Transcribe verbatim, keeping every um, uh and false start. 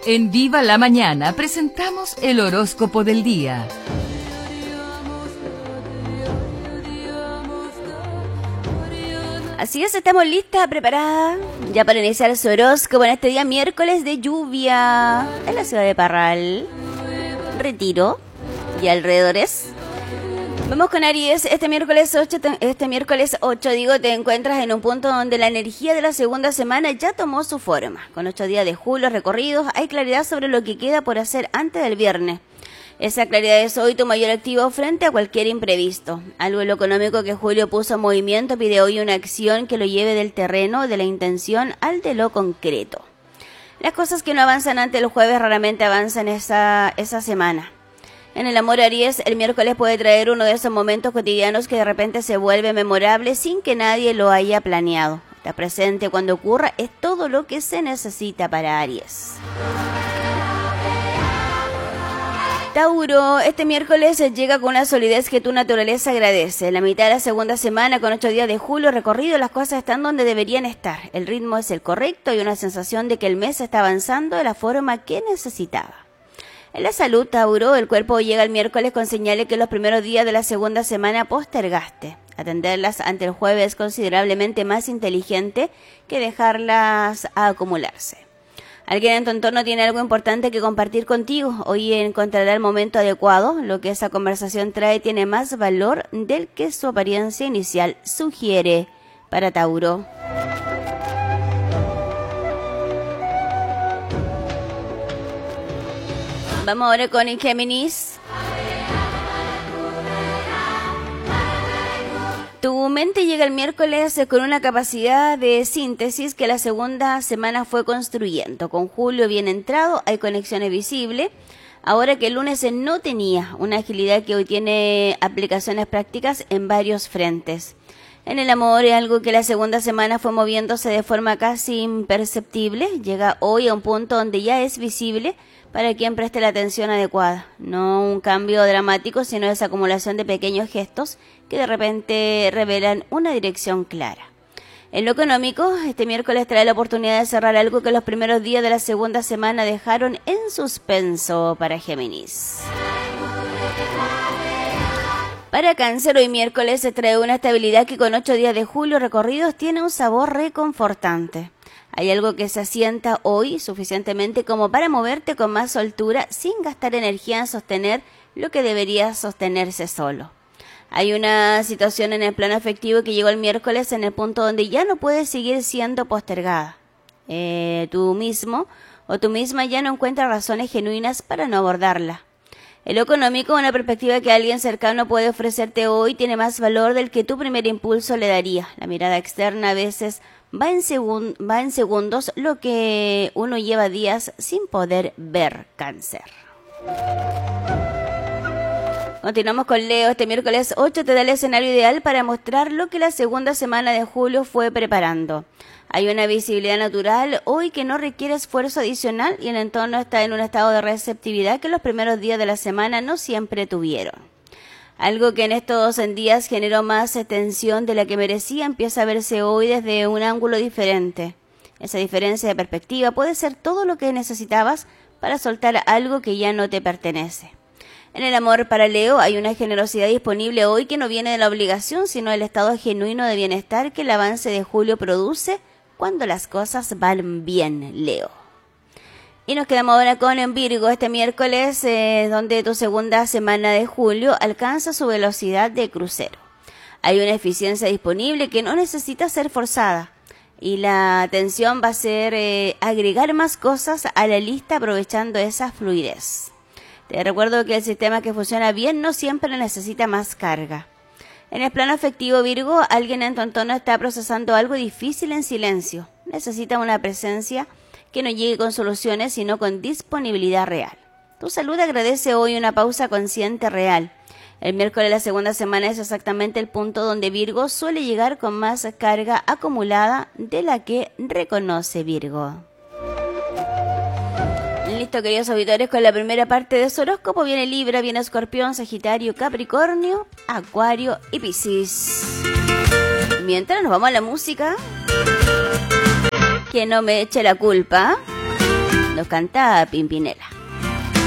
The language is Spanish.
En Viva la Mañana presentamos el horóscopo del día. Así es, estamos listas, preparadas ya para iniciar su horóscopo en este día miércoles de lluvia en la ciudad de Parral, Retiro y alrededores. Vamos con Aries. Este miércoles ocho, este miércoles ocho, digo, te encuentras en un punto donde la energía de la segunda semana ya tomó su forma. Con ocho días de julio recorridos, hay claridad sobre lo que queda por hacer antes del viernes. Esa claridad es hoy tu mayor activo frente a cualquier imprevisto. Algo en lo económico que Julio puso en movimiento pide hoy una acción que lo lleve del terreno de la intención al de lo concreto. Las cosas que no avanzan antes del jueves raramente avanzan esa, esa semana. En el amor, Aries, el miércoles puede traer uno de esos momentos cotidianos que de repente se vuelve memorable sin que nadie lo haya planeado. Estar presente cuando ocurra es todo lo que se necesita para Aries. Tauro, este miércoles llega con una solidez que tu naturaleza agradece. En la mitad de la segunda semana, con ocho días de julio recorrido, las cosas están donde deberían estar. El ritmo es el correcto y una sensación de que el mes está avanzando de la forma que necesitaba. En la salud, Tauro, el cuerpo llega el miércoles con señales que los primeros días de la segunda semana postergaste. Atenderlas ante el jueves es considerablemente más inteligente que dejarlas acumularse. Alguien en tu entorno tiene algo importante que compartir contigo. Hoy encontrará el momento adecuado. Lo que esa conversación trae tiene más valor del que su apariencia inicial sugiere para Tauro. Vamos ahora con el Géminis. Tu mente llega el miércoles con una capacidad de síntesis que la segunda semana fue construyendo. Con Julio bien entrado, hay conexiones visibles. Ahora que el lunes no tenía una agilidad que hoy tiene aplicaciones prácticas en varios frentes. En el amor es algo que la segunda semana fue moviéndose de forma casi imperceptible. Llega hoy a un punto donde ya es visible para quien preste la atención adecuada. No un cambio dramático, sino esa acumulación de pequeños gestos que de repente revelan una dirección clara. En lo económico, este miércoles trae la oportunidad de cerrar algo que los primeros días de la segunda semana dejaron en suspenso para Géminis. Para Cáncer, hoy miércoles se trae una estabilidad que con ocho días de julio recorridos tiene un sabor reconfortante. Hay algo que se asienta hoy suficientemente como para moverte con más soltura sin gastar energía en sostener lo que debería sostenerse solo. Hay una situación en el plano afectivo que llegó el miércoles en el punto donde ya no puede seguir siendo postergada. Eh, tú mismo o tú misma ya no encuentras razones genuinas para no abordarla. En lo económico, una perspectiva que alguien cercano puede ofrecerte hoy tiene más valor del que tu primer impulso le daría. La mirada externa a veces va en, segun- va en segundos lo que uno lleva días sin poder ver. Cáncer. Continuamos con Leo. Este miércoles ocho te da el escenario ideal para mostrar lo que la segunda semana de julio fue preparando. Hay una visibilidad natural hoy que no requiere esfuerzo adicional y el entorno está en un estado de receptividad que los primeros días de la semana no siempre tuvieron. Algo que en estos días generó más tensión de la que merecía empieza a verse hoy desde un ángulo diferente. Esa diferencia de perspectiva puede ser todo lo que necesitabas para soltar algo que ya no te pertenece. En el amor para Leo hay una generosidad disponible hoy que no viene de la obligación, sino del estado genuino de bienestar que el avance de julio produce cuando las cosas van bien, Leo. Y nos quedamos ahora con en Virgo, este miércoles, eh, donde tu segunda semana de julio alcanza su velocidad de crucero. Hay una eficiencia disponible que no necesita ser forzada. Y la atención va a ser eh, agregar más cosas a la lista aprovechando esa fluidez. Te recuerdo que el sistema que funciona bien no siempre necesita más carga. En el plano afectivo, Virgo, alguien en tu entorno está procesando algo difícil en silencio. Necesita una presencia que no llegue con soluciones, sino con disponibilidad real. Tu salud agradece hoy una pausa consciente real. El miércoles de la segunda semana es exactamente el punto donde Virgo suele llegar con más carga acumulada de la que reconoce Virgo. Listo, queridos auditores, con la primera parte de su horóscopo. Viene Libra, viene Escorpión, Sagitario, Capricornio, Acuario y Piscis. Mientras nos vamos a la música, que no me eche la culpa. Nos nos canta Pimpinela.